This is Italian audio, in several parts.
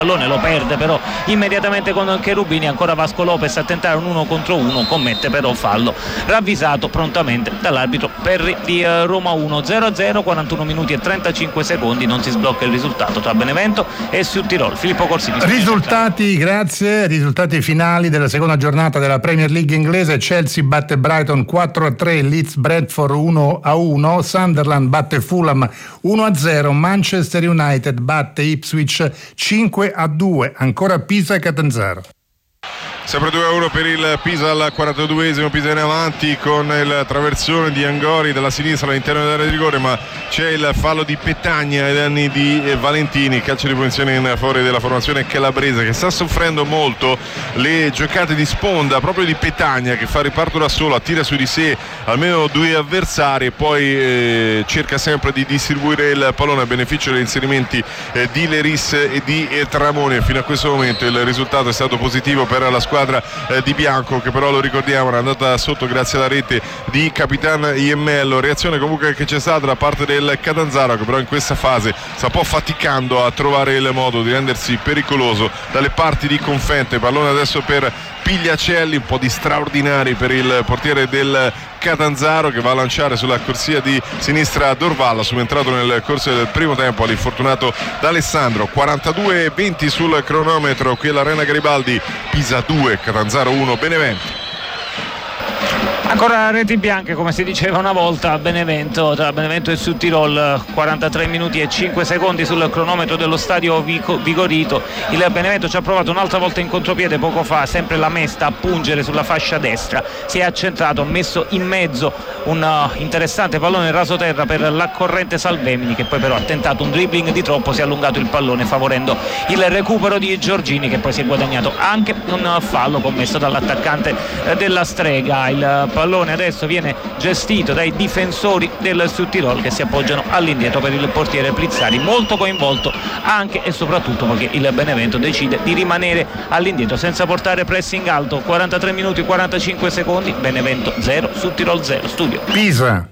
pallone lo perde però immediatamente con Cherubini. Ancora Vasco Lopez a tentare un 1 contro 1, commette però fallo ravvisato prontamente dall'arbitro Perri di Roma 1. 0-0, 41 minuti e 35 secondi, non si sblocca il risultato tra Benevento e Südtirol. Filippo Corsini. Risultati, grazie. Risultati finali della seconda giornata della Premier League inglese: Chelsea batte Brighton 4-3, Leeds Bradford 1-1, Sunderland batte Fulham 1-0, Manchester United batte Ipswich 5-2, ancora Pisa e Catanzaro. Sempre 2-1 per il Pisa al 42esimo. Pisa in avanti con il traversone di Angori dalla sinistra all'interno dell'area di rigore, ma c'è il fallo di Petagna ai danni di Valentini. Calcio di punizione in favore della formazione calabrese, che sta soffrendo molto le giocate di sponda proprio di Petagna, che fa riparto da solo, attira su di sé almeno due avversari e poi cerca sempre di distribuire il pallone a beneficio degli inserimenti di Leris e di Tramoni. Fino a questo momento il risultato è stato positivo per la squadra di Bianco, che però, lo ricordiamo, era andata sotto grazie alla rete di Capitan Iemmello. Reazione comunque che c'è stata da parte del Catanzaro, che però in questa fase sta un po' faticando a trovare il modo di rendersi pericoloso dalle parti di Confente. Pallone adesso per Pigliacelli, un po' di straordinari per il portiere del Catanzaro, che va a lanciare sulla corsia di sinistra Dorvalla, subentrato nel corso del primo tempo all'infortunato D'Alessandro. 42-20 sul cronometro qui all'Arena Garibaldi. Pisa 2, Catanzaro 1, Benevento. Ancora reti bianche, come si diceva una volta, Benevento, tra Benevento e Südtirol. 43 minuti e 5 secondi sul cronometro dello stadio Vigorito. Il Benevento ci ha provato un'altra volta in contropiede poco fa, sempre la Mesta a pungere sulla fascia destra, si è accentrato, ha messo in mezzo un interessante pallone rasoterra per l'accorrente Salvemini, che poi però ha tentato un dribbling di troppo, si è allungato il pallone favorendo il recupero di Giorgini, che poi si è guadagnato anche un fallo commesso dall'attaccante della Strega. Il pallone adesso viene gestito dai difensori del Südtirol, che si appoggiano all'indietro per il portiere Plizzari, molto coinvolto anche e soprattutto perché il Benevento decide di rimanere all'indietro senza portare pressing alto. 43 minuti 45 secondi, Benevento 0, Südtirol 0. Studio Pisa.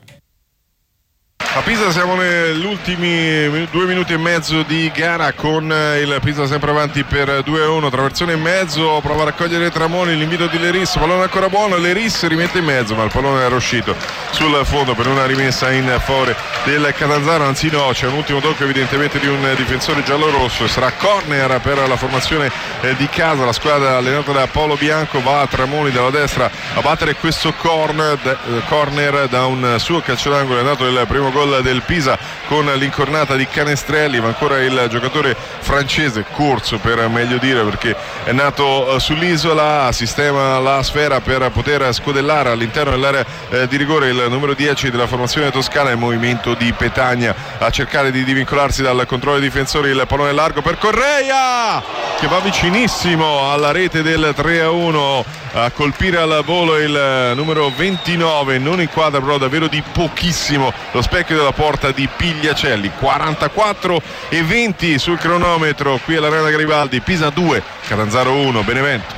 A Pisa siamo negli ultimi 2 minuti e mezzo di gara, con il Pisa sempre avanti per 2-1. Traversone in mezzo, prova a raccogliere Tramoni, l'invito di Leris, pallone ancora buono, Leris rimette in mezzo, ma il pallone era uscito sul fondo per una rimessa in favore del Catanzaro. Anzi no, c'è un ultimo tocco evidentemente di un difensore giallorosso, sarà corner per la formazione di casa. La squadra allenata da Paolo Bianco va a Tramoni dalla destra a battere questo corner da un suo calcio d'angolo. È andato il primo gol del Pisa con l'incornata di Canestrelli, ma ancora il giocatore francese, Corso per meglio dire, perché è nato sull'isola, sistema la sfera per poter scodellare all'interno dell'area di rigore il numero 10 della formazione toscana. Il movimento di Petagna a cercare di divincolarsi dal controllo dei difensori, il pallone largo per Correia, che va vicinissimo alla rete del 3-1, a colpire al volo il numero 29, non inquadra però davvero di pochissimo lo specchio della porta di Pigliacelli. 44-20 sul cronometro qui all'Arena Garibaldi. Pisa 2, Catanzaro 1, Benevento.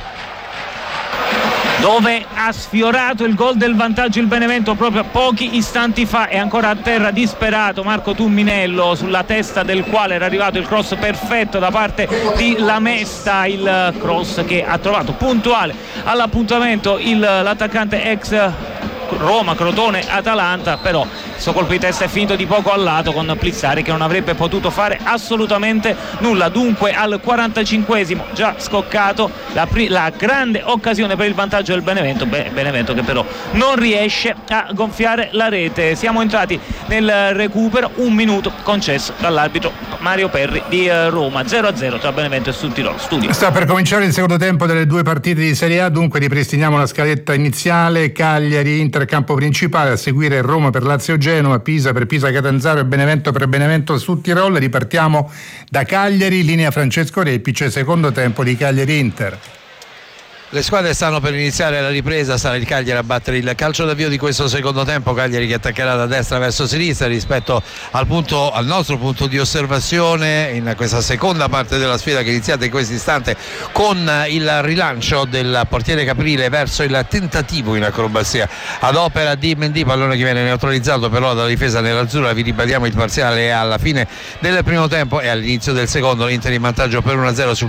Dove ha sfiorato il gol del vantaggio il Benevento proprio pochi istanti fa. È ancora a terra disperato Marco Tumminello, sulla testa del quale era arrivato il cross perfetto da parte di Lamesta, il cross che ha trovato puntuale all'appuntamento l'attaccante ex Roma, Crotone, Atalanta, però questo colpo di testa è finito di poco al lato con Plizzari, che non avrebbe potuto fare assolutamente nulla. Dunque al 45esimo già scoccato la grande occasione per il vantaggio del Benevento, Benevento che però non riesce a gonfiare la rete. Siamo entrati nel recupero, un minuto concesso dall'arbitro Mario Perri di Roma. 0-0 tra Benevento e Südtirol. Studio. Sta per cominciare il secondo tempo delle due partite di Serie A, dunque ripristiniamo la scaletta iniziale: Cagliari, Inter campo principale, a seguire Roma per Lazio Genova, Pisa per Pisa Catanzaro e Benevento per Benevento Südtirol. Ripartiamo da Cagliari, linea Francesco Repice, secondo tempo di Cagliari Inter. Le squadre stanno per iniziare la ripresa, sarà il Cagliari a battere il calcio d'avvio di questo secondo tempo. Cagliari che attaccherà da destra verso sinistra rispetto al nostro punto di osservazione in questa seconda parte della sfida, che è iniziata in questo istante con il rilancio del portiere Caprile verso il tentativo in acrobazia ad opera di Mendy, pallone che viene neutralizzato però dalla difesa nerazzurra. Vi ribadiamo il parziale alla fine del primo tempo e all'inizio del secondo, l'Inter in vantaggio per 1-0 sul